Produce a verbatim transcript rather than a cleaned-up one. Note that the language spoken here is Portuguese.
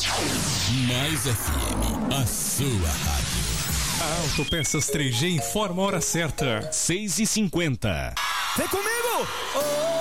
Mais F M, a sua rádio. Autopeças três G informa a hora certa. seis e cinquenta. Vem comigo! Oh!